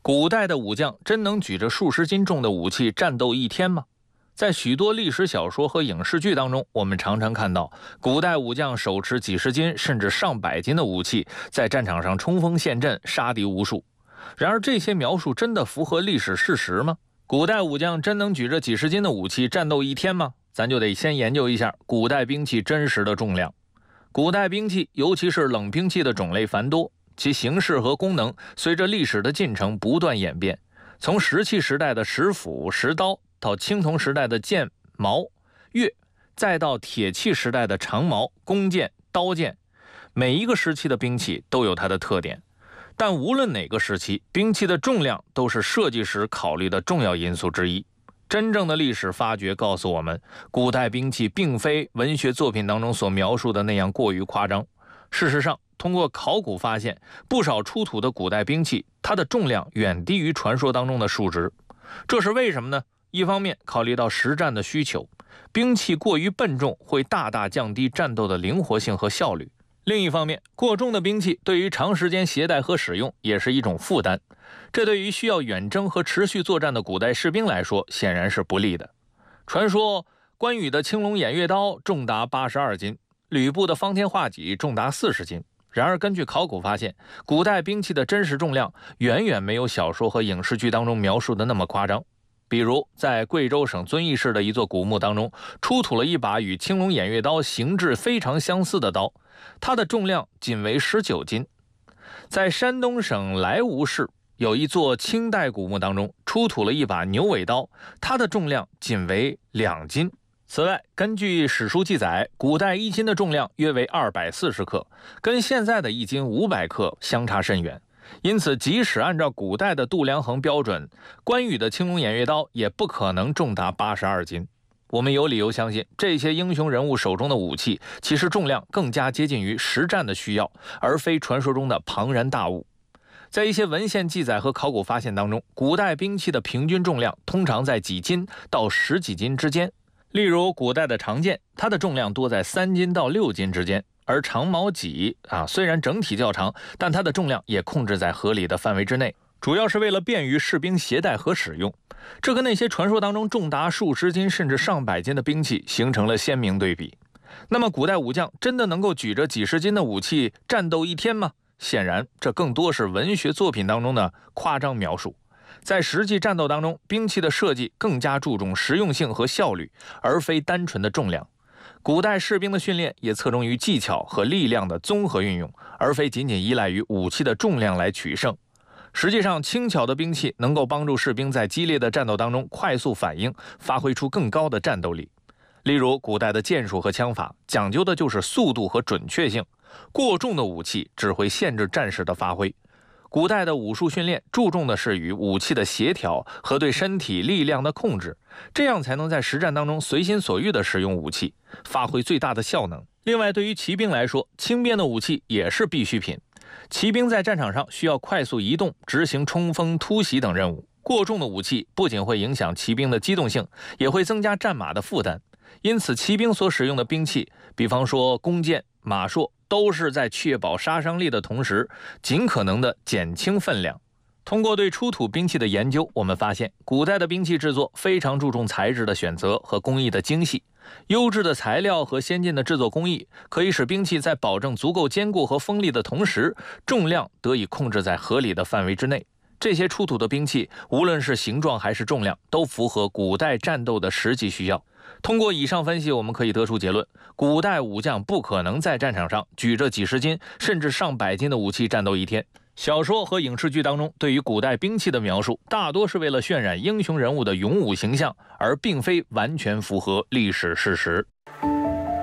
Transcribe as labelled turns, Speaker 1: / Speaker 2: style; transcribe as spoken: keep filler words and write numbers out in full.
Speaker 1: 古代的武将真能举着数十斤重的武器战斗一天吗？在许多历史小说和影视剧当中，我们常常看到古代武将手持几十斤甚至上百斤的武器，在战场上冲锋陷阵，杀敌无数。然而，这些描述真的符合历史事实吗？古代武将真能举着几十斤的武器战斗一天吗？咱就得先研究一下古代兵器真实的重量。古代兵器，尤其是冷兵器的种类繁多，其形式和功能随着历史的进程不断演变。从石器时代的石斧、石刀，到青铜时代的剑、矛、钺，再到铁器时代的长矛、弓箭、刀剑，每一个时期的兵器都有它的特点。但无论哪个时期，兵器的重量都是设计时考虑的重要因素之一。真正的历史发掘告诉我们，古代兵器并非文学作品当中所描述的那样过于夸张。事实上，通过考古发现，不少出土的古代兵器，它的重量远低于传说当中的数值。这是为什么呢？一方面考虑到实战的需求，兵器过于笨重会大大降低战斗的灵活性和效率。另一方面，过重的兵器对于长时间携带和使用也是一种负担，这对于需要远征和持续作战的古代士兵来说显然是不利的。传说关羽的青龙偃月刀重达八十二斤，吕布的方天画戟重达四十斤。然而根据考古发现，古代兵器的真实重量远远没有小说和影视剧当中描述的那么夸张。比如在贵州省遵义市的一座古墓当中，出土了一把与青龙偃月刀形制非常相似的刀，它的重量仅为十九斤。在山东省莱芜市有一座清代古墓当中，出土了一把牛尾刀，它的重量仅为两斤。此外，根据史书记载，古代一斤的重量约为二百四十克，跟现在的一斤五百克相差甚远。因此，即使按照古代的度量衡标准，关羽的青龙偃月刀也不可能重达八十二斤。我们有理由相信，这些英雄人物手中的武器其实重量更加接近于实战的需要，而非传说中的庞然大物。在一些文献记载和考古发现当中，古代兵器的平均重量通常在几斤到十几斤之间。例如古代的长剑，它的重量多在三斤到六斤之间，而长矛戟啊，虽然整体较长，但它的重量也控制在合理的范围之内，主要是为了便于士兵携带和使用。这跟那些传说当中重达数十斤甚至上百斤的兵器形成了鲜明对比。那么古代武将真的能够举着几十斤的武器战斗一天吗？显然，这更多是文学作品当中的夸张描述。在实际战斗当中，兵器的设计更加注重实用性和效率，而非单纯的重量。古代士兵的训练也侧重于技巧和力量的综合运用，而非仅仅依赖于武器的重量来取胜。实际上，轻巧的兵器能够帮助士兵在激烈的战斗当中快速反应，发挥出更高的战斗力。例如，古代的剑术和枪法讲究的就是速度和准确性，过重的武器只会限制战士的发挥。古代的武术训练注重的是与武器的协调和对身体力量的控制，这样才能在实战当中随心所欲地使用武器，发挥最大的效能。另外，对于骑兵来说，轻便的武器也是必需品。骑兵在战场上需要快速移动，执行冲锋、突袭等任务。过重的武器不仅会影响骑兵的机动性，也会增加战马的负担。因此，骑兵所使用的兵器，比方说弓箭、马槊，都是在确保杀伤力的同时，尽可能的减轻分量。通过对出土兵器的研究，我们发现古代的兵器制作非常注重材质的选择和工艺的精细。优质的材料和先进的制作工艺，可以使兵器在保证足够坚固和锋利的同时，重量得以控制在合理的范围之内。这些出土的兵器，无论是形状还是重量，都符合古代战斗的实际需要。通过以上分析，我们可以得出结论：古代武将不可能在战场上举着几十斤甚至上百斤的武器战斗一天。小说和影视剧当中对于古代兵器的描述，大多是为了渲染英雄人物的勇武形象，而并非完全符合历史事实。